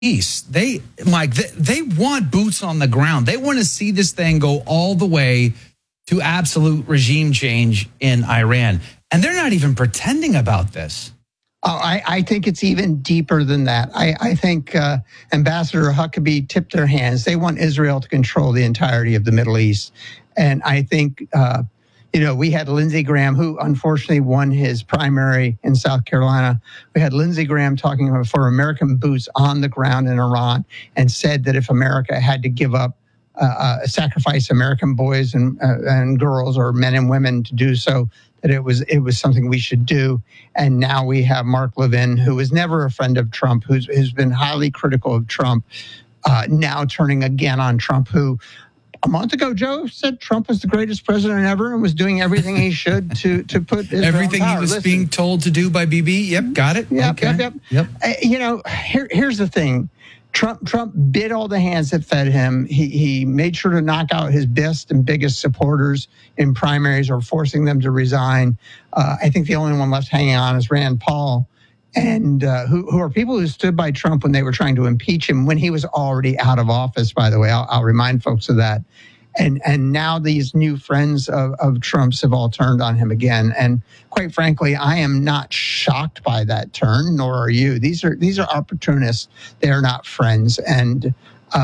peace. Mike, they want boots on the ground. They want to see this thing go all the way to absolute regime change in Iran. And they're not even pretending about this. Oh, I think it's even deeper than that. I think Ambassador Huckabee tipped their hands. They want Israel to control the entirety of the Middle East. And I think, we had Lindsey Graham, who unfortunately won his primary in South Carolina. We had Lindsey Graham talking for American boots on the ground in Iran and said that if America had to give up, sacrifice American boys and girls or men and women to do so, that it was something we should do. And now we have Mark Levin, who was never a friend of Trump, who's been highly critical of Trump, now turning again on Trump, who a month ago, Joe, said Trump was the greatest president ever and was doing everything he should to put Israel everything in power. He was being told to do by Bibi. Yep, got it. Yep. Here's the thing. Trump bit all the hands that fed him. He made sure to knock out his best and biggest supporters in primaries or forcing them to resign. I think the only one left hanging on is Rand Paul, and who are people who stood by Trump when they were trying to impeach him when he was already out of office, by the way. I'll remind folks of that. And now these new friends of Trump's have all turned on him again. And quite frankly, I am not shocked by that turn, nor are you. These are opportunists. They are not friends. And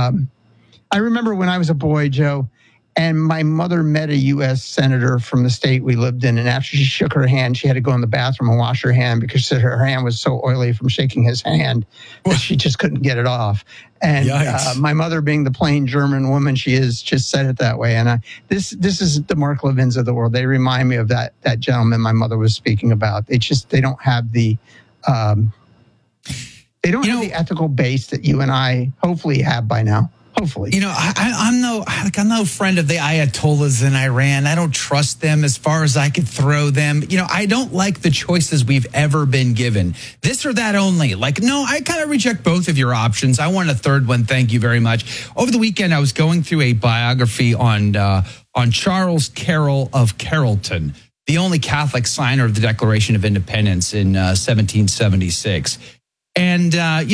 I remember when I was a boy, Joe, and my mother met a U.S. senator from the state we lived in. And after she shook her hand, she had to go in the bathroom and wash her hand because her hand was so oily from shaking his hand that she just couldn't get it off. And my mother, being the plain German woman she is, just said it that way. And this is the Mark Levins of the world. They remind me of that gentleman my mother was speaking about. They don't have the have the ethical base that you and I hopefully have by now. Hopefully. I'm no friend of the Ayatollahs in Iran. I don't trust them as far as I could throw them. I don't like the choices we've ever been given. This or that only. No, I kind of reject both of your options. I want a third one. Thank you very much. Over the weekend, I was going through a biography on Charles Carroll of Carrollton, the only Catholic signer of the Declaration of Independence in 1776. And,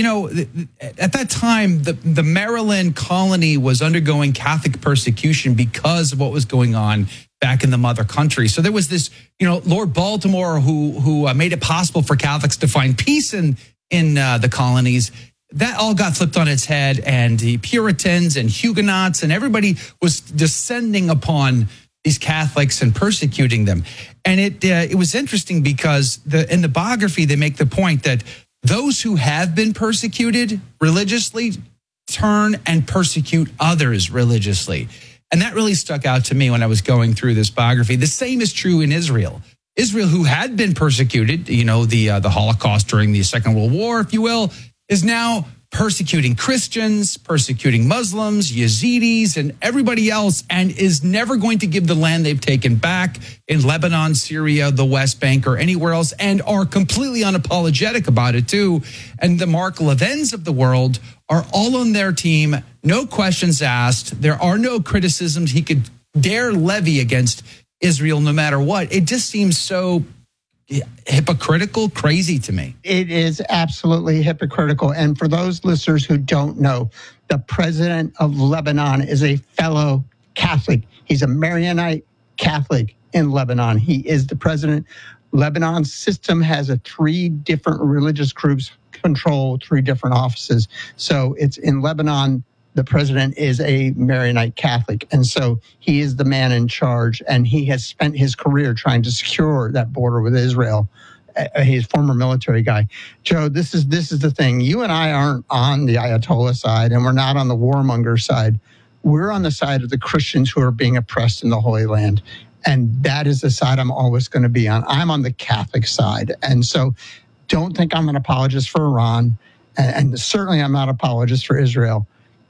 at that time, the Maryland colony was undergoing Catholic persecution because of what was going on back in the mother country. So there was this, Lord Baltimore who made it possible for Catholics to find peace in the colonies. That all got flipped on its head, and the Puritans and Huguenots and everybody was descending upon these Catholics and persecuting them. And it was interesting because in the biography, they make the point that those who have been persecuted religiously turn and persecute others religiously. And that really stuck out to me when I was going through this biography. The same is true in Israel. Israel, who had been persecuted, the Holocaust during the Second World War, if you will, is now persecuting Christians, persecuting Muslims, Yazidis, and everybody else, and is never going to give the land they've taken back in Lebanon, Syria, the West Bank, or anywhere else, and are completely unapologetic about it too. And the Mark Levins of the world are all on their team, no questions asked. There are no criticisms he could dare levy against Israel no matter what. It just seems so hypocritical, crazy to me. It is absolutely hypocritical. And for those listeners who don't know, the president of Lebanon is a fellow Catholic. He's a Maronite Catholic in Lebanon. He is the president. Lebanon's system has 3 different religious groups control 3 different offices. So it's in Lebanon. The president is a Maronite Catholic, and so he is the man in charge, and he has spent his career trying to secure that border with Israel. He's a former military guy. Joe, this is the thing. You and I aren't on the Ayatollah side, and we're not on the warmonger side. We're on the side of the Christians who are being oppressed in the Holy Land, and that is the side I'm always going to be on. I'm on the Catholic side, and so don't think I'm an apologist for Iran, and certainly I'm not an apologist for Israel.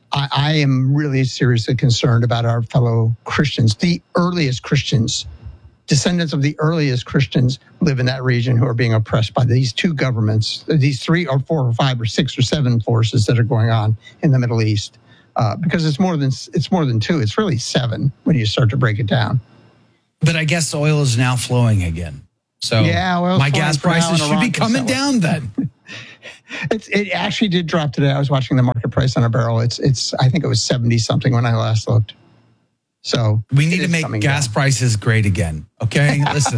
I am really seriously concerned about our fellow Christians. The earliest Christians, descendants of the earliest Christians, live in that region who are being oppressed by these 2 governments, these 3 or 4 or 5 or 6 or 7 forces that are going on in the Middle East. Because it's more than 2. It's really 7 when you start to break it down. But I guess oil is now flowing again. So my gas prices should be coming down then. It actually did drop today. I was watching the market price on a barrel. It's I think it was 70 something when I last looked. So we need to make gas prices great again. Okay, listen.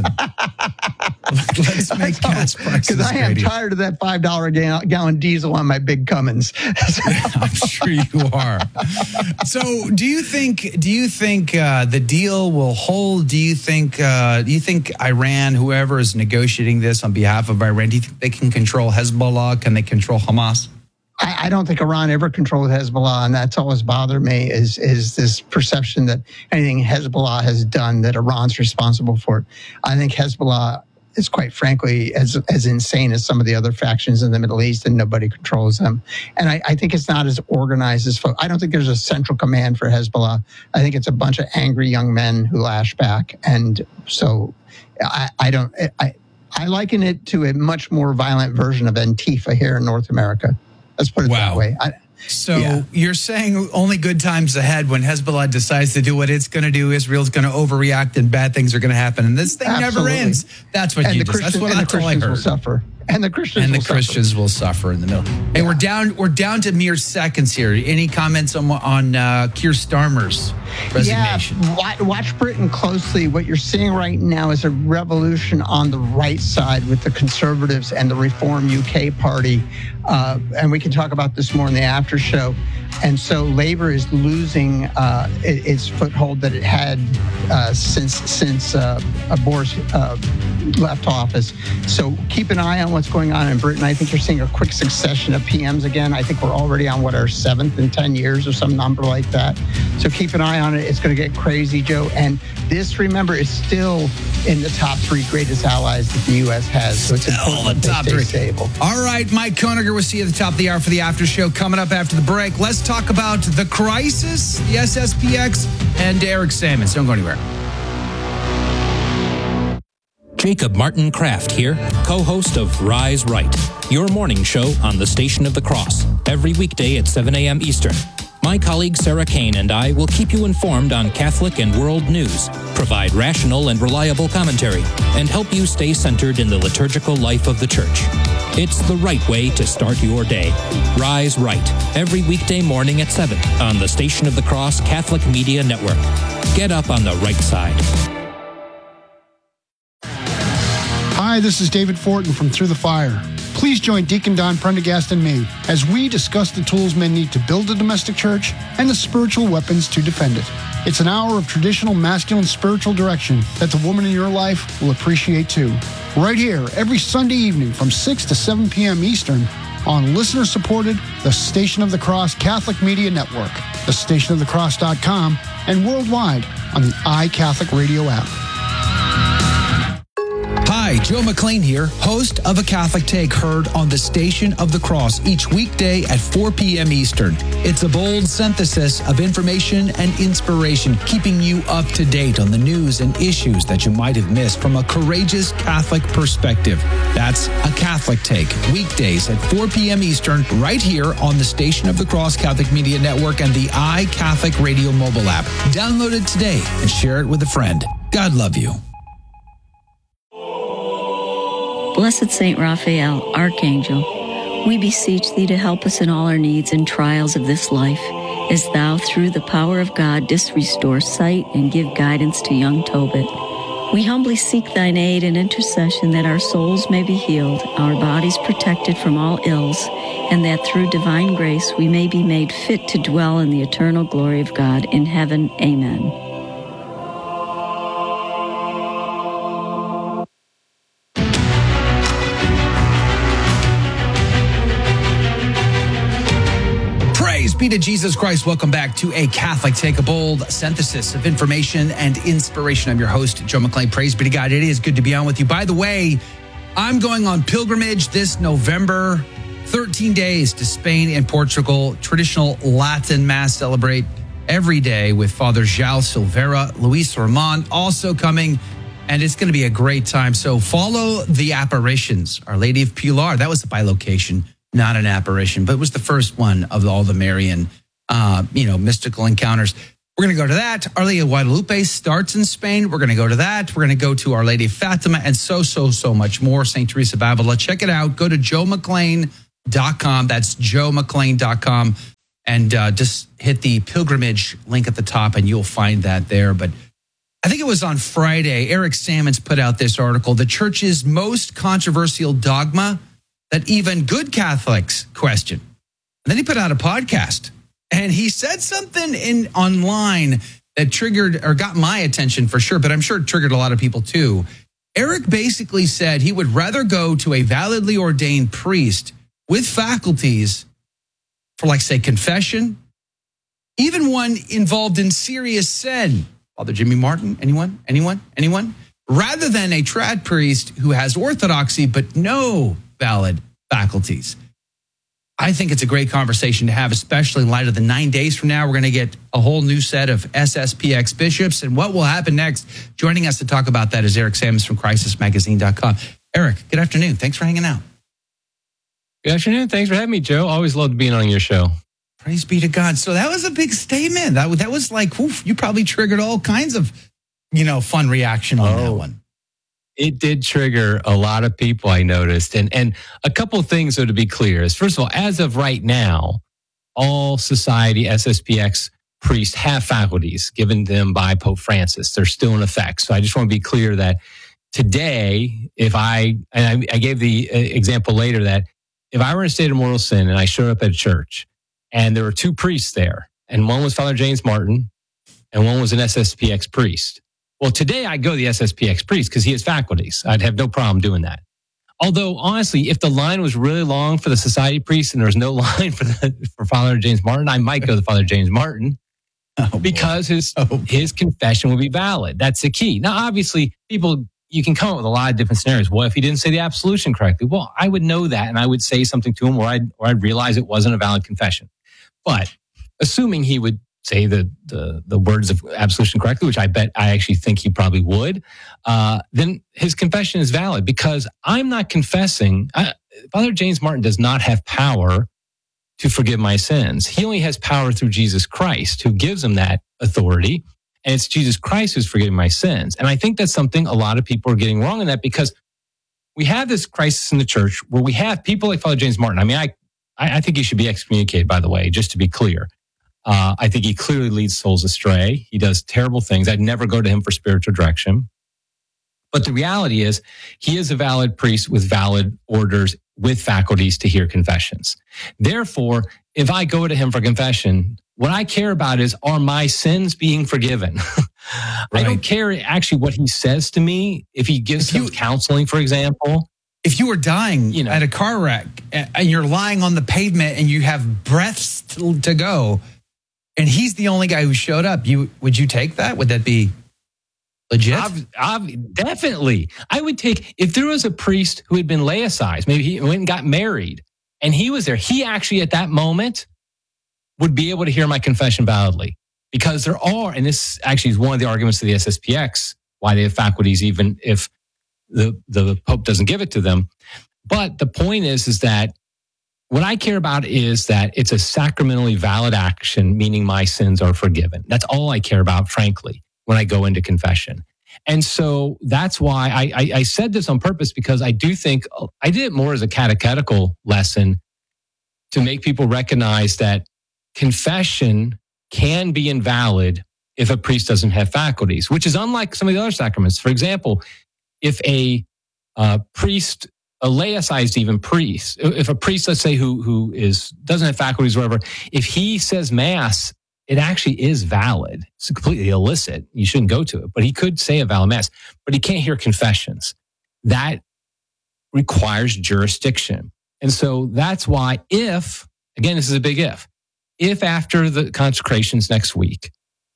Let's make gas prices because I am tired of that $5 gallon diesel on my big Cummins. I'm sure you are. So, do you think the deal will hold? Do you think Iran, whoever is negotiating this on behalf of Iran, do you think they can control Hezbollah? Can they control Hamas? I don't think Iran ever controlled Hezbollah, and that's always bothered me is this perception that anything Hezbollah has done that Iran's responsible for it. I think Hezbollah is quite frankly as insane as some of the other factions in the Middle East, and nobody controls them. And I think it's not as organized as folks. I don't think there's a central command for Hezbollah. I think it's a bunch of angry young men who lash back. And so I liken it to a much more violent version of Antifa here in North America. Let's put it that way. You're saying only good times ahead when Hezbollah decides to do what it's going to do. Israel's going to overreact and bad things are going to happen. And this thing never ends. That's what you just, that's what the Christians will suffer. And the Christians will suffer in the middle. Hey, we're down to mere seconds here. Any comments on Keir Starmer's resignation? Yeah, watch Britain closely. What you're seeing right now is a revolution on the right side with the Conservatives and the Reform UK Party. And we can talk about this more in the after show. And so Labour is losing its foothold that it had since Boris left office. So keep an eye on what's going on in Britain. I think you're seeing a quick succession of PMs again. I think we're already on our 7th in 10 years or some number like that. So keep an eye on it. It's going to get crazy, Joe. And this, remember, is still in the top 3 greatest allies that the U.S. has. So it's important the top 3. Stable. All right, Mike Koeniger, we'll see you at the top of the hour for the after show. Coming up after the break, let's talk about the crisis, the SSPX, and Eric Sammons. Don't go anywhere. Jacob Martin Kraft here, co-host of Rise Right, your morning show on the Station of the Cross, every weekday at 7 a.m. Eastern. My colleague Sarah Kane and I will keep you informed on Catholic and world news, provide rational and reliable commentary, and help you stay centered in the liturgical life of the Church. It's the right way to start your day. Rise Right, every weekday morning at 7 on the Station of the Cross Catholic Media Network. Get up on the right side. Hi, this is David Fortin from Through the Fire. Please join Deacon Don Prendergast and me as we discuss the tools men need to build a domestic church and the spiritual weapons to defend it. It's an hour of traditional masculine spiritual direction that the woman in your life will appreciate too. Right here, every Sunday evening from 6 to 7 p.m. Eastern on listener-supported The Station of the Cross Catholic Media Network, thestationofthecross.com, and worldwide on the iCatholic Radio app. Hi, Joe McLean here, host of A Catholic Take, heard on the Station of the Cross each weekday at 4 p.m. Eastern. It's a bold synthesis of information and inspiration, keeping you up to date on the news and issues that you might have missed from a courageous Catholic perspective. That's A Catholic Take, weekdays at 4 p.m. Eastern, right here on the Station of the Cross Catholic Media Network and the iCatholic Radio mobile app. Download it today and share it with a friend. God love you. Blessed Saint Raphael, Archangel, we beseech thee to help us in all our needs and trials of this life, as thou, through the power of God, didst restore sight and give guidance to young Tobit. We humbly seek thine aid and intercession that our souls may be healed, our bodies protected from all ills, and that through divine grace we may be made fit to dwell in the eternal glory of God in heaven. Amen. Be to Jesus Christ. Welcome back to A Catholic Take, a bold synthesis of information and inspiration. I'm your host, Joe McLean. Praise be to God. It is good to be on with you. By the way, I'm going on pilgrimage this November, 13 days to Spain and Portugal. Traditional Latin Mass celebrate every day with Father João Silveira, Luis Ramon also coming, and it's going to be a great time. So follow the apparitions. Our Lady of Pilar, that was a bilocation, not an apparition, but it was the first one of all the Marian, mystical encounters. We're going to go to that. Our Lady of Guadalupe starts in Spain. We're going to go to that. We're going to go to Our Lady of Fatima and so much more. St. Teresa of Avila. Check it out. Go to joemcclain.com. That's joemcclain.com. And just hit the pilgrimage link at the top and you'll find that there. But I think it was on Friday, Eric Sammons put out this article, The Church's Most Controversial Dogma That Even Good Catholics Question. And then he put out a podcast and he said something online that triggered or got my attention for sure, but I'm sure it triggered a lot of people too. Eric basically said he would rather go to a validly ordained priest with faculties for, like, say, confession, even one involved in serious sin. Father Jimmy Martin, anyone? Rather than a trad priest who has orthodoxy but no valid faculties. I think it's a great conversation to have, especially in light of the 9 days from now. We're going to get a whole new set of SSPX bishops and what will happen next. Joining us to talk about that is Eric Sammons from crisismagazine.com. Eric, good afternoon. Thanks for hanging out. Good afternoon. Thanks for having me, Joe. Always loved being on your show. Praise be to God. So that was a big statement. That was like, oof, you probably triggered all kinds of, fun reaction on that one. It did trigger a lot of people, I noticed. And a couple of things, though, to be clear is, first of all, as of right now, all society SSPX priests have faculties given them by Pope Francis. They're still in effect. So I just want to be clear that today, I gave the example later that if I were in a state of mortal sin and I showed up at a church and there were two priests there, and one was Father James Martin and one was an SSPX priest. Well, today I go to the SSPX priest because he has faculties. I'd have no problem doing that. Although, honestly, if the line was really long for the society priest and there was no line for Father James Martin, I might go to Father James Martin because his confession will be valid. That's the key. Now, obviously, you can come up with a lot of different scenarios. Well, if he didn't say the absolution correctly, well, I would know that and I would say something to him or I'd realize it wasn't a valid confession. But assuming he would say the words of absolution correctly, which I actually think he probably would, then his confession is valid because I'm not confessing. Father James Martin does not have power to forgive my sins. He only has power through Jesus Christ, who gives him that authority. And it's Jesus Christ who's forgiving my sins. And I think that's something a lot of people are getting wrong in that, because we have this crisis in the church where we have people like Father James Martin. I mean, I think he should be excommunicated, by the way, just to be clear. I think he clearly leads souls astray. He does terrible things. I'd never go to him for spiritual direction. But the reality is he is a valid priest with valid orders, with faculties to hear confessions. Therefore, if I go to him for confession, what I care about is, are my sins being forgiven? Right. I don't care actually what he says to me. If he gives some counseling, for example. If you were dying at a car wreck and you're lying on the pavement and you have breaths to go, and he's the only guy who showed up, would you take that? Would that be legit? Definitely. I would take, if there was a priest who had been laicized, maybe he went and got married, and he was there, he actually at that moment would be able to hear my confession validly. Because there are, and this actually is one of the arguments of the SSPX, why they have faculties even if the Pope doesn't give it to them. But the point is that what I care about is that it's a sacramentally valid action, meaning my sins are forgiven. That's all I care about, frankly, when I go into confession. And so that's why I said this on purpose, because I do think I did it more as a catechetical lesson to make people recognize that confession can be invalid if a priest doesn't have faculties, which is unlike some of the other sacraments. For example, if a priest, a laicized even priest, if a priest, let's say, who doesn't have faculties or whatever, if he says mass, it actually is valid. It's completely illicit. You shouldn't go to it, but he could say a valid mass, but he can't hear confessions. That requires jurisdiction. And so that's why if this is a big if after the consecrations next week,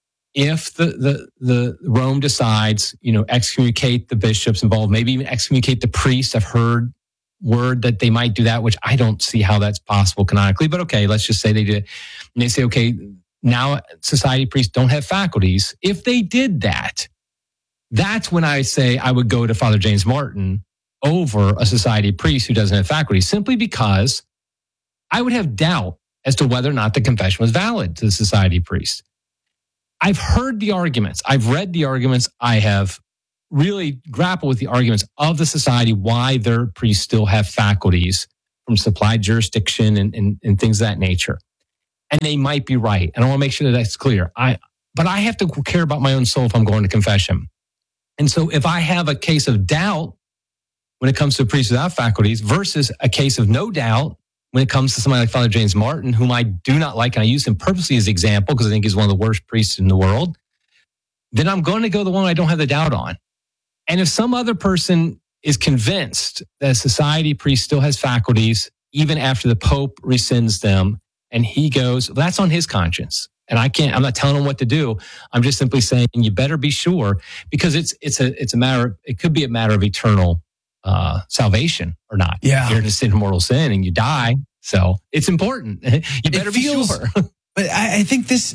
if the Rome decides, excommunicate the bishops involved, maybe even excommunicate the priests. I've heard word that they might do that, which I don't see how that's possible canonically, but okay, let's just say they did it. And they say, okay, now society priests don't have faculties. If they did that, that's when I say I would go to Father James Martin over a society priest who doesn't have faculties, simply because I would have doubt as to whether or not the confession was valid to the society priest. I've heard the arguments. I've read the arguments. I have really grappled with the arguments of the society, why their priests still have faculties from supplied jurisdiction and things of that nature. And they might be right. And I want to make sure that that's clear. But I have to care about my own soul if I'm going to confession. And so if I have a case of doubt when it comes to a priest without faculties versus a case of no doubt when it comes to somebody like Father James Martin, whom I do not like, and I use him purposely as an example because I think he's one of the worst priests in the world, then I'm going to go the one I don't have the doubt on. And if some other person is convinced that a society priest still has faculties, even after the Pope rescinds them, and he goes, well, that's on his conscience. And I'm not telling him what to do. I'm just simply saying you better be sure, because it's a matter, it could be a matter of eternal salvation or not. Yeah. You're in mortal sin and you die. So it's important. You better be sure. But I think this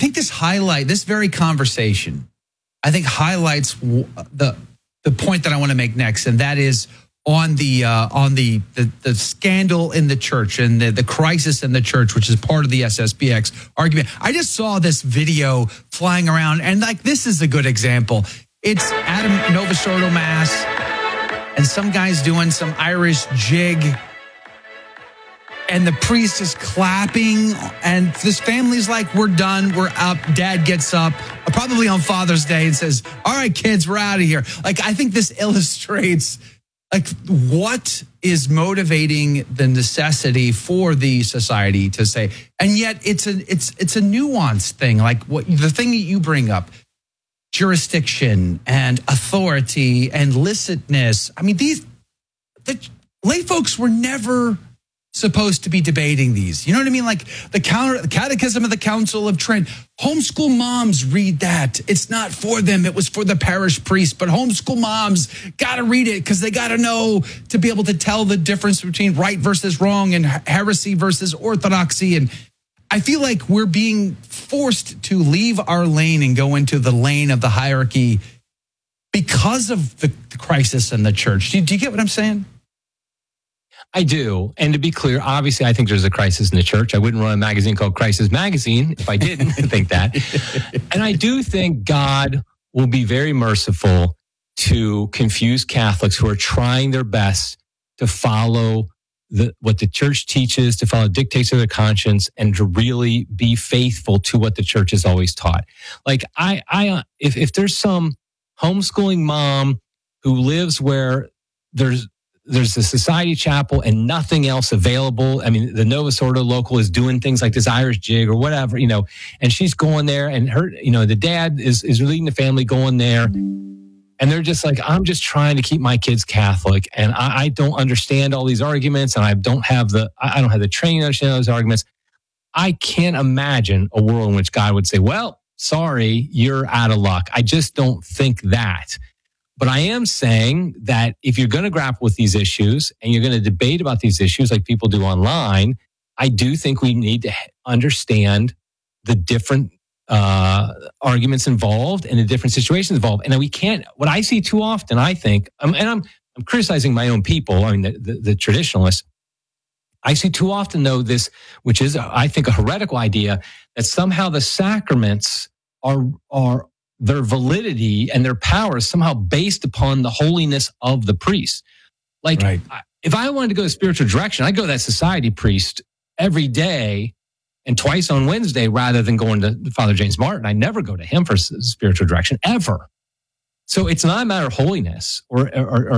very conversation, I think highlights the point that I want to make next, and that is on the scandal in the church and the crisis in the church, which is part of the SSPX argument. I just saw this video flying around, and like this is a good example. It's Adam Novosordo Mass, and some guy's doing some Irish jig, and the priest is clapping, and this family's like, we're done, we're up. Dad gets up, probably on Father's Day, and says, all right, kids, we're out of here. Like, I think this illustrates like what is motivating the necessity for the society to say, and yet it's a nuanced thing. Like what the thing that you bring up, jurisdiction and authority and licitness. I mean, the lay folks were never supposed to be debating these. You know what I mean? Like the Catechism of the Council of Trent. Homeschool moms read that. It's not for them. It was for the parish priest. But homeschool moms got to read it because they got to know to be able to tell the difference between right versus wrong and heresy versus orthodoxy. And I feel like we're being forced to leave our lane and go into the lane of the hierarchy because of the crisis in the church. Do you get what I'm saying? I do. And to be clear, obviously, I think there's a crisis in the church. I wouldn't run a magazine called Crisis Magazine if I didn't think that. And I do think God will be very merciful to confused Catholics who are trying their best to follow what the church teaches, to follow dictates of their conscience, and to really be faithful to what the church has always taught. Like if there's some homeschooling mom who lives where there's a society chapel and nothing else available. I mean, the Novosordo local is doing things like this Irish jig or whatever, and she's going there, and her, the dad is leading the family going there. And they're just like, I'm just trying to keep my kids Catholic. And I don't understand all these arguments, and I don't have the training to understand those arguments. I can't imagine a world in which God would say, well, sorry, you're out of luck. I just don't think that. But I am saying that if you're going to grapple with these issues and you're going to debate about these issues like people do online, I do think we need to understand the different arguments involved and the different situations involved. And we can't, what I see too often, I think, and I'm criticizing my own people, I mean, the traditionalists. I see too often, though, this, which is, I think, a heretical idea, that somehow the sacraments are their validity and their power is somehow based upon the holiness of the priest. Like, right. If I wanted to go to spiritual direction, I'd go to that society priest every day and twice on Wednesday rather than going to Father James Martin. I never go to him for spiritual direction, ever. So it's not a matter of holiness or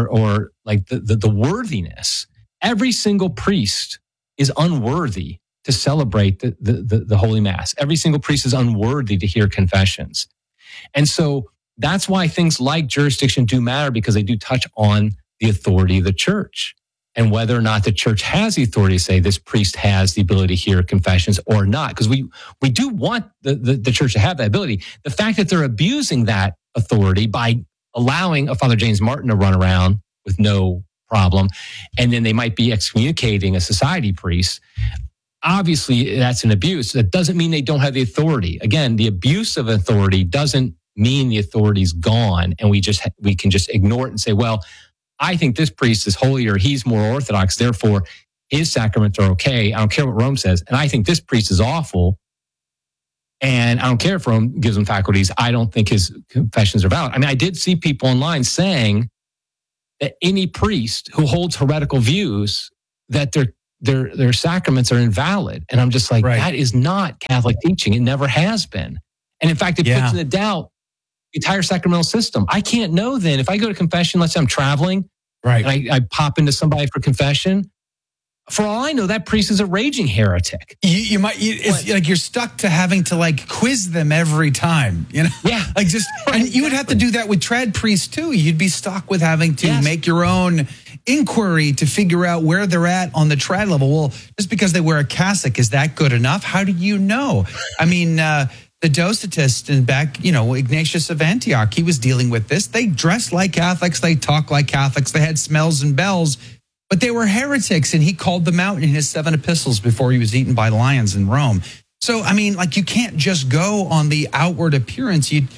like the worthiness. Every single priest is unworthy to celebrate the Holy Mass. Every single priest is unworthy to hear confessions. And so that's why things like jurisdiction do matter, because they do touch on the authority of the church and whether or not the church has the authority to say this priest has the ability to hear confessions or not. Because we do want the church to have that ability. The fact that they're abusing that authority by allowing a Father James Martin to run around with no problem, and then they might be excommunicating a society priest, obviously that's an abuse. That doesn't mean they don't have the authority. Again, the abuse of authority doesn't mean the authority's gone and we can just ignore it and say, well, I think this priest is holier, he's more orthodox, therefore his sacraments are okay. I don't care what Rome says. And I think this priest is awful, and I don't care if Rome gives him faculties. I don't think his confessions are valid. I mean, I did see people online saying that any priest who holds heretical views, that their sacraments are invalid. And I'm just like, that is not Catholic teaching. It never has been. And in fact, it puts into doubt the entire sacramental system. I can't know then if I go to confession, let's say I'm traveling, and I pop into somebody for confession. For all I know, that priest is a raging heretic. It's like you're stuck to having to like quiz them every time, you know? Yeah. Like just, and you would have to do that with trad priests too. You'd be stuck with having to make your own inquiry to figure out where they're at on the trad level. Well, just because they wear a cassock, is that good enough? How do you know? I mean, the Docetists and back, Ignatius of Antioch, he was dealing with this. They dressed like Catholics. They talked like Catholics. They had smells and bells. But they were heretics, and he called them out in his 7 epistles before he was eaten by lions in Rome. So, I mean, like, you can't just go on the outward appearance. You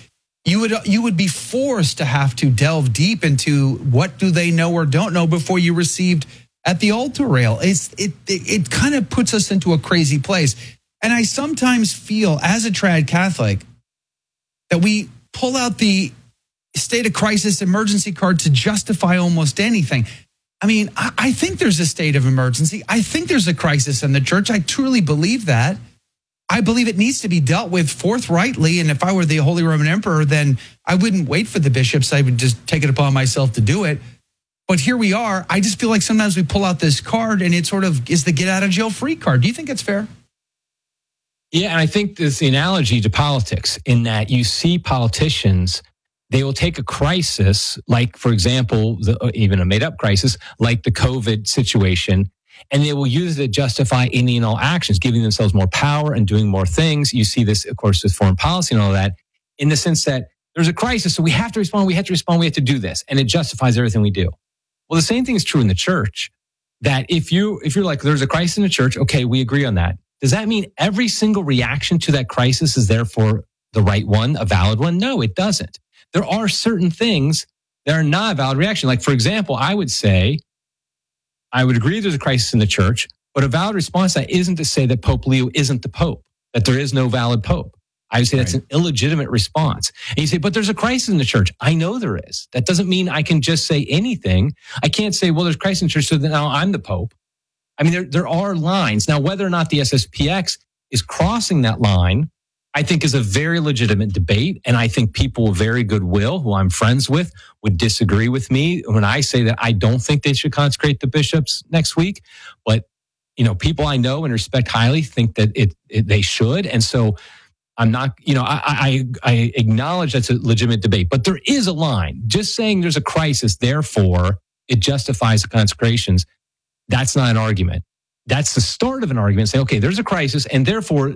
would be forced to have to delve deep into what do they know or don't know before you received at the altar rail. It kind of puts us into a crazy place. And I sometimes feel, as a trad Catholic, that we pull out the state of crisis emergency card to justify almost anything. I mean, I think there's a state of emergency. I think there's a crisis in the church. I truly believe that. I believe it needs to be dealt with forthrightly. And if I were the Holy Roman Emperor, then I wouldn't wait for the bishops. I would just take it upon myself to do it. But here we are. I just feel like sometimes we pull out this card and it sort of is the get out of jail free card. Do you think it's fair? Yeah, and I think there's the analogy to politics in that you see politicians, they will take a crisis, like, for example, even a made-up crisis, like the COVID situation, and they will use it to justify any and all actions, giving themselves more power and doing more things. You see this, of course, with foreign policy and all that, in the sense that there's a crisis, so we have to respond, we have to do this, and it justifies everything we do. Well, the same thing is true in the church, that if you're like, there's a crisis in the church, okay, we agree on that. Does that mean every single reaction to that crisis is therefore the right one, a valid one? No, it doesn't. There are certain things that are not a valid reaction. Like, for example, I would agree there's a crisis in the church, but a valid response to that isn't to say that Pope Leo isn't the Pope, that there is no valid Pope. I would say that's an illegitimate response. And you say, but there's a crisis in the church. I know there is. That doesn't mean I can just say anything. I can't say, well, there's a crisis in the church, so now I'm the Pope. I mean, there are lines. Now, whether or not the SSPX is crossing that line, I think is a very legitimate debate. And I think people of very goodwill, who I'm friends with, would disagree with me when I say that I don't think they should consecrate the bishops next week. But, people I know and respect highly think that they should. And so I'm not, I acknowledge that's a legitimate debate. But there is a line. Just saying there's a crisis, therefore it justifies the consecrations. That's not an argument. That's the start of an argument. Say, okay, there's a crisis, and therefore,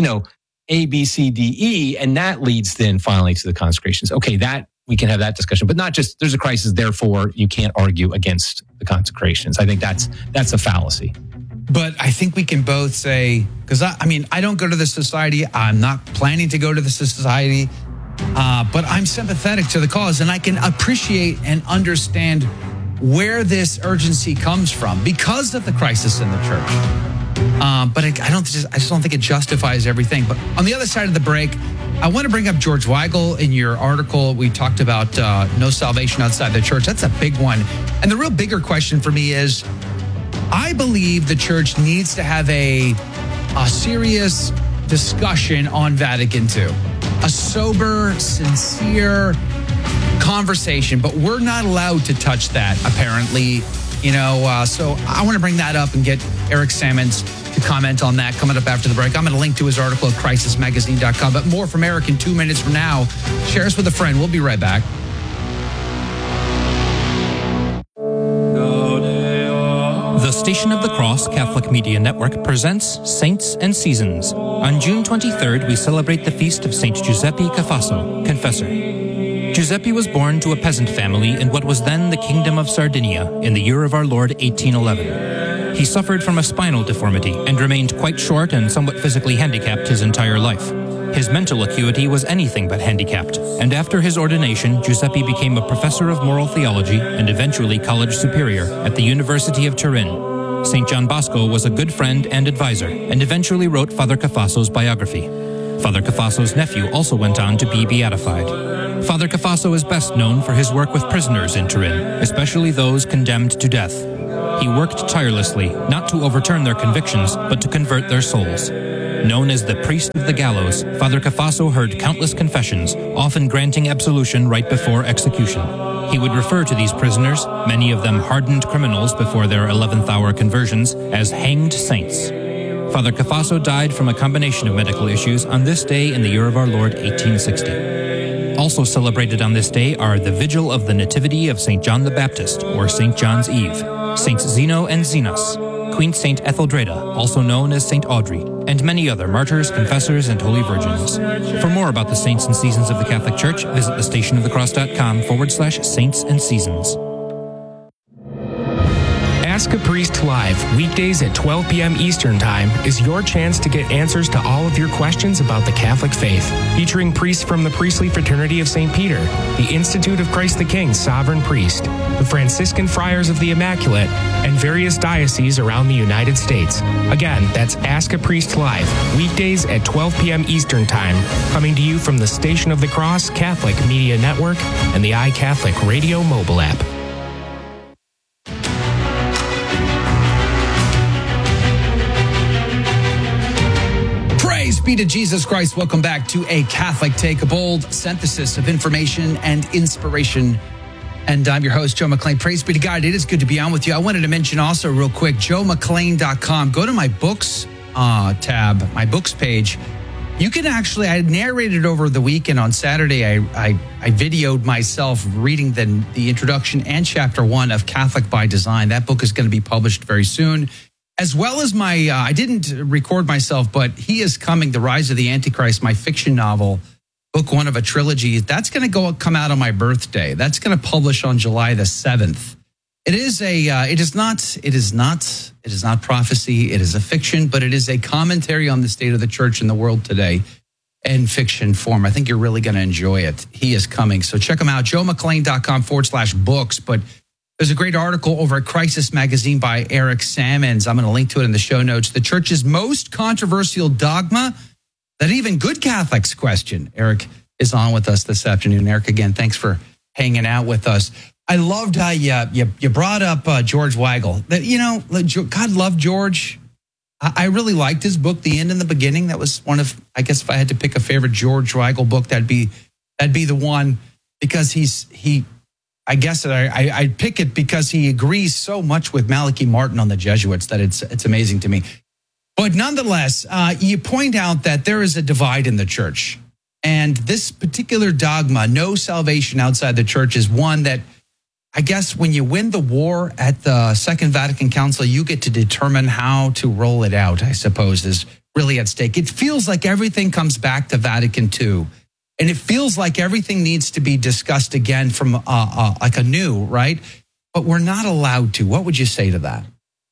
A, B, C, D, E, and that leads then finally to the consecrations. Okay, that we can have that discussion, but not just there's a crisis, therefore you can't argue against the consecrations. I think that's a fallacy. But I think we can both say, because I don't go to the society. I'm not planning to go to the society, but I'm sympathetic to the cause, and I can appreciate and understand where this urgency comes from because of the crisis in the church. But I just don't think it justifies everything. But on the other side of the break, I want to bring up George Weigel. In your article, we talked about no salvation outside the church. That's a big one. And the real bigger question for me is, I believe the church needs to have a serious discussion on Vatican II. A sober, sincere conversation, but we're not allowed to touch that, apparently. So I want to bring that up and get Eric Sammons to comment on that coming up after the break. I'm going to link to his article at crisismagazine.com, but more from Eric in 2 minutes from now. Share us with a friend. We'll be right back. The Station of the Cross Catholic Media Network presents Saints and Seasons. On June 23rd, we celebrate the feast of Saint Giuseppe Cafasso, Confessor. Giuseppe was born to a peasant family in what was then the Kingdom of Sardinia in the year of our Lord 1811. He suffered from a spinal deformity and remained quite short and somewhat physically handicapped his entire life. His mental acuity was anything but handicapped, and after his ordination, Giuseppe became a professor of moral theology and eventually college superior at the University of Turin. St. John Bosco was a good friend and advisor, and eventually wrote Father Cafasso's biography. Father Cafasso's nephew also went on to be beatified. Father Cafasso is best known for his work with prisoners in Turin, especially those condemned to death. He worked tirelessly, not to overturn their convictions, but to convert their souls. Known as the priest of the gallows, Father Cafasso heard countless confessions, often granting absolution right before execution. He would refer to these prisoners, many of them hardened criminals before their 11th hour conversions, as hanged saints. Father Cafasso died from a combination of medical issues on this day in the year of our Lord, 1860. Also celebrated on this day are the Vigil of the Nativity of St. John the Baptist, or St. John's Eve, Saints Zeno and Zenos, Queen St. Etheldreda, also known as St. Audrey, and many other martyrs, confessors, and holy virgins. For more about the saints and seasons of the Catholic Church, visit thestationofthecross.com/saints and seasons. Ask a Priest Live, weekdays at 12 p.m. Eastern Time, is your chance to get answers to all of your questions about the Catholic faith. Featuring priests from the Priestly Fraternity of St. Peter, the Institute of Christ the King Sovereign Priest, the Franciscan Friars of the Immaculate, and various dioceses around the United States. Again, that's Ask a Priest Live, weekdays at 12 p.m. Eastern Time, coming to you from the Station of the Cross Catholic Media Network and the iCatholic Radio mobile app. Praise be to Jesus Christ. Welcome back to A Catholic Take, a bold synthesis of information and inspiration. And I'm your host, Joe McClain. Praise be to God. It is good to be on with you. I wanted to mention also real quick, joemcclain.com. Go to my books tab, my books page. You can actually, I narrated over the weekend on Saturday. I videoed myself reading the introduction and chapter 1 of Catholic by Design. That book is going to be published very soon. As well as my, I didn't record myself, but He is Coming, The Rise of the Antichrist, my fiction novel, book 1 of a trilogy. That's going to come out on my birthday. That's going to publish on July the 7th. It is not prophecy. It is a fiction, but it is a commentary on the state of the church in the world today in fiction form. I think you're really going to enjoy it. He is Coming. So check them out, joemcclain.com/books. But there's a great article over at Crisis Magazine by Eric Sammons. I'm going to link to it in the show notes. The church's most controversial dogma that even good Catholics question. Eric is on with us this afternoon. Eric, again, thanks for hanging out with us. I loved how you brought up George Weigel. God love George. I really liked his book, The End and the Beginning. That was one of, I guess if I had to pick a favorite George Weigel book, that'd be the one, because I'd pick it because he agrees so much with Malachi Martin on the Jesuits that it's amazing to me. But nonetheless, you point out that there is a divide in the church. And this particular dogma, no salvation outside the church, is one that I guess when you win the war at the Second Vatican Council, you get to determine how to roll it out, I suppose, is really at stake. It feels like everything comes back to Vatican II. And it feels like everything needs to be discussed again from like anew, right? But we're not allowed to. What would you say to that?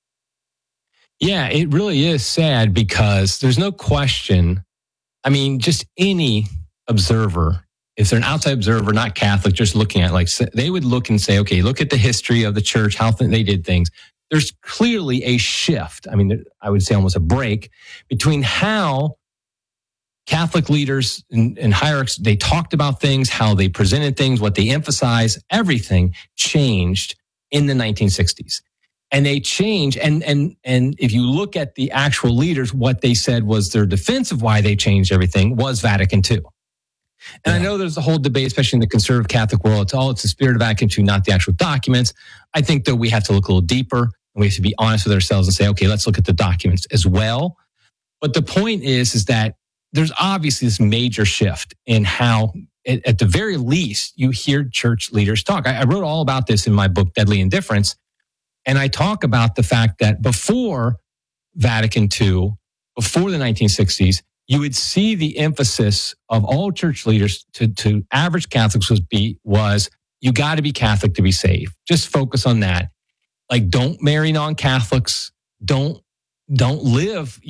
Yeah, it really is sad because there's no question. I mean, just any observer, if they're an outside observer, not Catholic, just looking at, they would look and say, okay, look at the history of the church, how they did things. There's clearly a shift. I mean, I would say almost a break between how Catholic leaders and hierarchs, they talked about things, how they presented things, what they emphasized, everything changed in the 1960s. And they change. And if you look at the actual leaders, what they said was their defense of why they changed everything was Vatican II. And I know there's a whole debate, especially in the conservative Catholic world. It's the spirit of Vatican II, not the actual documents. I think, though, we have to look a little deeper and we have to be honest with ourselves and say, okay, let's look at the documents as well. But the point is that there's obviously this major shift in how, at the very least, you hear church leaders talk. I wrote all about this in my book, Deadly Indifference. And I talk about the fact that before Vatican II, before the 1960s, you would see the emphasis of all church leaders to average Catholics was you got to be Catholic to be saved. Just focus on that. Like, don't marry non-Catholics. Don't live,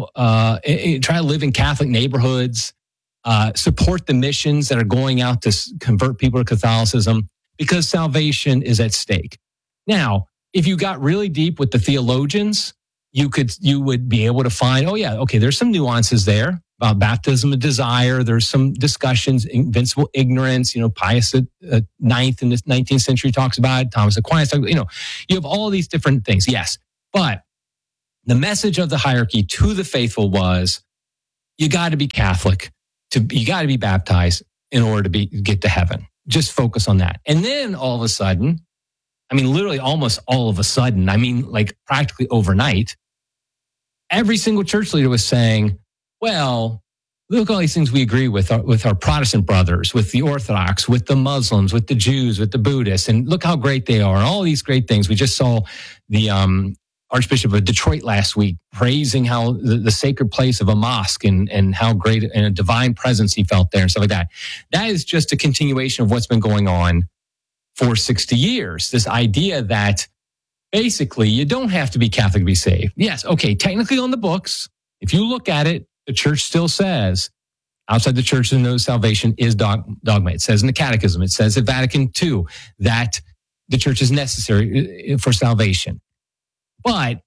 try to live in Catholic neighborhoods. Support the missions that are going out to convert people to Catholicism, because salvation is at stake. Now, if you got really deep with the theologians, you would be able to find, there's some nuances there, about baptism of desire. There's some discussions, invincible ignorance. Pius IX in the 19th century talks about it. Thomas Aquinas, you have all these different things. Yes, but the message of the hierarchy to the faithful was, you got to be Catholic, you got to be baptized in order to get to heaven. Just focus on that. And then all of a sudden, literally almost all of a sudden, like practically overnight, every single church leader was saying, well, look at all these things we agree with our Protestant brothers, with the Orthodox, with the Muslims, with the Jews, with the Buddhists, and look how great they are, and all these great things. We just saw the Archbishop of Detroit last week praising how the sacred place of a mosque and how great and a divine presence he felt there and stuff like that. That is just a continuation of what's been going on for 60 years. This idea that basically you don't have to be Catholic to be saved. Yes, okay, technically on the books, if you look at it, the church still says outside the church no salvation is dogma. It says in the Catechism, it says at Vatican II that the church is necessary for salvation. But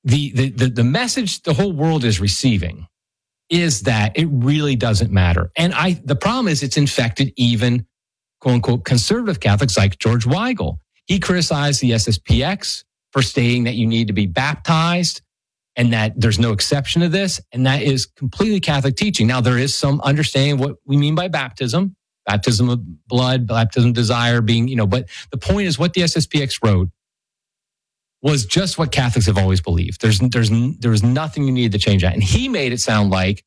the message the whole world is receiving is that it really doesn't matter. And the problem is it's infected even quote unquote conservative Catholics like George Weigel. He criticized the SSPX for stating that you need to be baptized and that there's no exception to this. And that is completely Catholic teaching. Now, there is some understanding of what we mean by baptism of blood, baptism of desire being, but the point is what the SSPX wrote was just what Catholics have always believed. There was nothing you needed to change that. And he made it sound like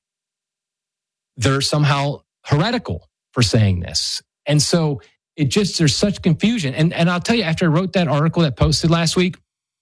they're somehow heretical for saying this. And so there's such confusion. And I'll tell you, after I wrote that article that posted last week,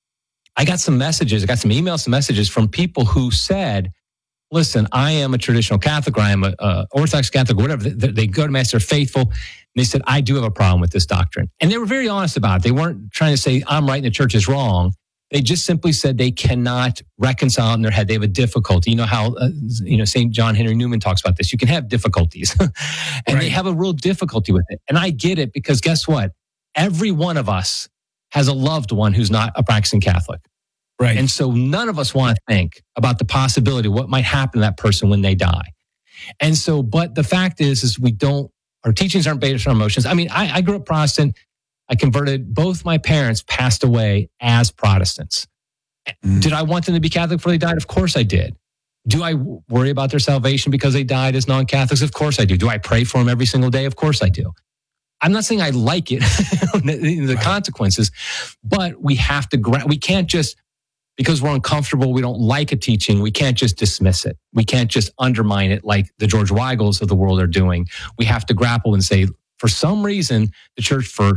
I got some messages, emails, some messages from people who said, listen, I am a traditional Catholic, or I am a Orthodox Catholic, whatever. They go to Mass, they're faithful. And they said, I do have a problem with this doctrine. And they were very honest about it. They weren't trying to say, I'm right and the church is wrong. They just simply said they cannot reconcile in their head. They have a difficulty. You know how, St. John Henry Newman talks about this. You can have difficulties. And right. They have a real difficulty with it. And I get it because guess what? Every one of us has a loved one who's not a practicing Catholic. Right. And so none of us want to think about the possibility of what might happen to that person when they die. And so, but the fact is our teachings aren't based on emotions. I grew up Protestant. I converted. Both my parents passed away as Protestants. Did I want them to be Catholic before they died? Of course I did. Do I worry about their salvation because they died as non-Catholics? Of course I do. Do I pray for them every single day? Of course I do. I'm not saying I like it, the consequences, but we have to, we can't just, because we're uncomfortable, we don't like a teaching, we can't just dismiss it. We can't just undermine it like the George Weigels of the world are doing. We have to grapple and say, for some reason, the church for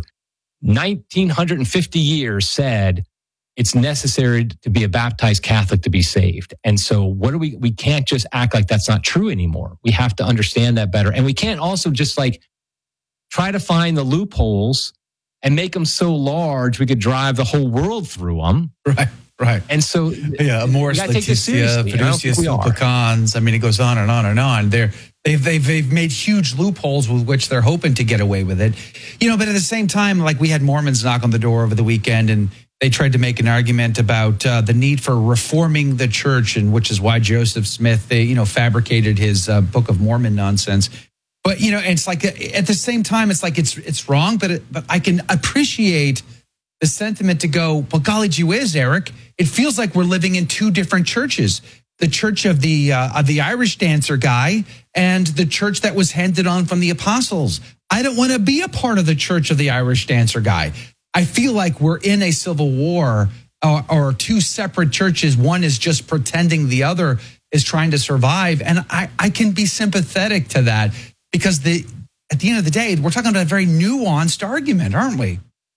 1950 years said it's necessary to be a baptized Catholic to be saved. And so we can't just act like that's not true anymore. We have to understand that better. And we can't also just try to find the loopholes and make them so large we could drive the whole world through them. Right. And so, Amoris Laetitia, Fiducia Supplicans. It goes on and on and on. They've made huge loopholes with which they're hoping to get away with it. But at the same time, like we had Mormons knock on the door over the weekend, and they tried to make an argument about the need for reforming the church, and which is why Joseph Smith, fabricated his Book of Mormon nonsense. But it's like at the same time, it's like it's wrong, but I can appreciate the sentiment to go, well, golly gee whiz, Eric, it feels like we're living in two different churches. The church of the Irish dancer guy and the church that was handed on from the apostles. I don't want to be a part of the church of the Irish dancer guy. I feel like we're in a civil war or two separate churches. One is just pretending the other is trying to survive. And I can be sympathetic to that because at the end of the day, we're talking about a very nuanced argument, aren't we?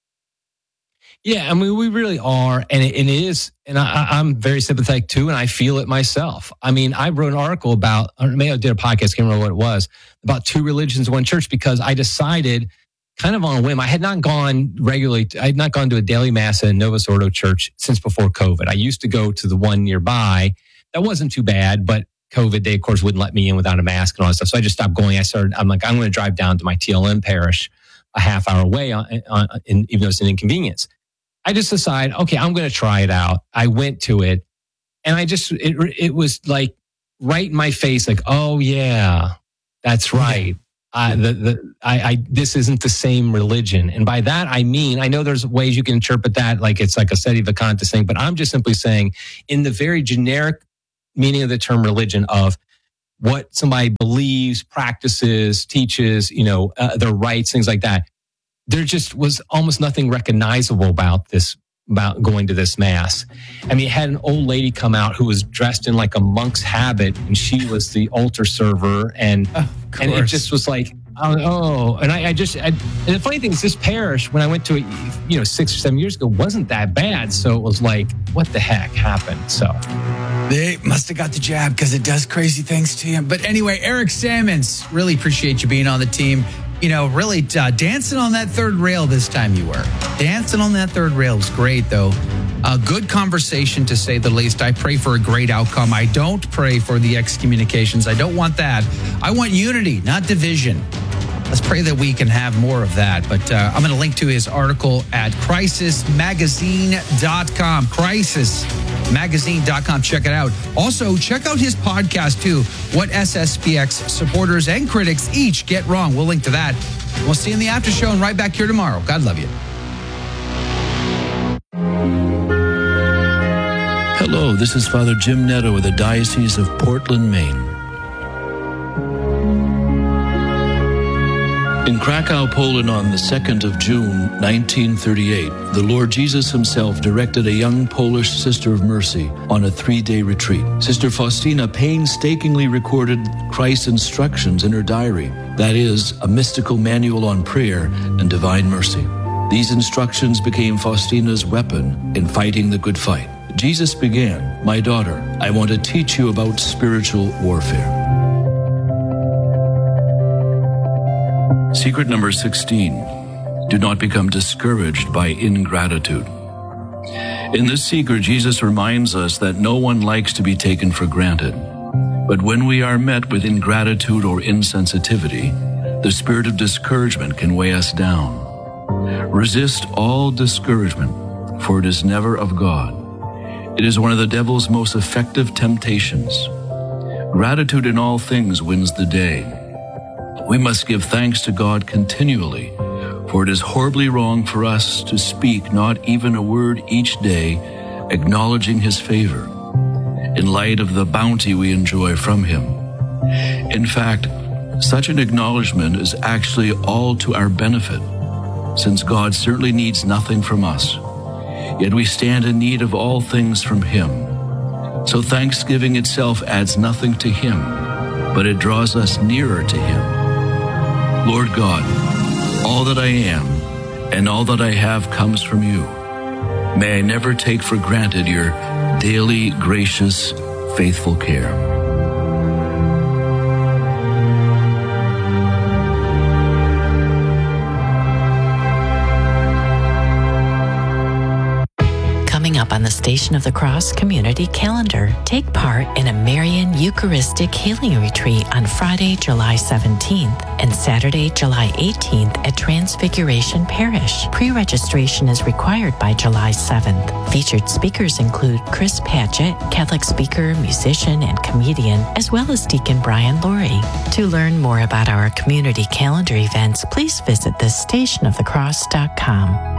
Yeah, we really are, and it is, and I'm very sympathetic too, and I feel it myself. I wrote an article about, or maybe I did a podcast, can't remember what it was, about two religions, one church, because I decided, kind of on a whim, I had not gone regularly, I had not gone to a daily mass at a Novus Ordo church since before COVID. I used to go to the one nearby. That wasn't too bad, but COVID, they of course wouldn't let me in without a mask and all that stuff, so I just stopped going. I'm like, I'm going to drive down to my TLM parish a half hour away, even though it's an inconvenience. I just decided, okay, I'm going to try it out. I went to it, and it was like right in my face, like, oh yeah, that's right. This isn't the same religion. And by that, I mean, I know there's ways you can interpret that, like it's like a sedevacantist thing, but I'm just simply saying in the very generic meaning of the term religion of what somebody believes, practices, teaches, their rights, things like that. There just was almost nothing recognizable about going to this mass. I mean, it had an old lady come out who was dressed in like a monk's habit, and she was the altar server, and it just was like, oh. And and the funny thing is, this parish, when I went to it, 6 or 7 years ago, wasn't that bad. So it was like, what the heck happened? So they must have got the jab because it does crazy things to you. But anyway, Eric Sammons, really appreciate you being on the team. Really dancing on that third rail this time you were. Dancing on that third rail was great, though. A good conversation, to say the least. I pray for a great outcome. I don't pray for the excommunications. I don't want that. I want unity, not division. Let's pray that we can have more of that. But I'm going to link to his article at crisismagazine.com. Crisismagazine.com. Check it out. Also, check out his podcast, too. What SSPX supporters and critics each get wrong. We'll link to that. We'll see you in the after show and right back here tomorrow. God love you. Hello, this is Father Jim Netto with the Diocese of Portland, Maine. In Krakow, Poland, on the 2nd of June, 1938, the Lord Jesus himself directed a young Polish Sister of Mercy on a 3-day retreat. Sister Faustina painstakingly recorded Christ's instructions in her diary, that is, a mystical manual on prayer and divine mercy. These instructions became Faustina's weapon in fighting the good fight. Jesus began, "My daughter, I want to teach you about spiritual warfare." Secret number 16. Do not become discouraged by ingratitude. In this secret, Jesus reminds us that no one likes to be taken for granted. But when we are met with ingratitude or insensitivity, the spirit of discouragement can weigh us down. Resist all discouragement, for it is never of God. It is one of the devil's most effective temptations. Gratitude in all things wins the day. We must give thanks to God continually, for it is horribly wrong for us to speak not even a word each day, acknowledging his favor, in light of the bounty we enjoy from him. In fact, such an acknowledgement is actually all to our benefit, since God certainly needs nothing from us. Yet we stand in need of all things from him. So thanksgiving itself adds nothing to him, but it draws us nearer to him. Lord God, all that I am and all that I have comes from you. May I never take for granted your daily, gracious, faithful care. Up on the Station of the Cross community calendar. Take part in a Marian Eucharistic Healing Retreat on Friday, July 17th and Saturday, July 18th at Transfiguration Parish. Pre-registration is required by July 7th. Featured speakers include Chris Patchett, Catholic speaker, musician, and comedian, as well as Deacon Brian Laurie. To learn more about our community calendar events, please visit thestationofthecross.com.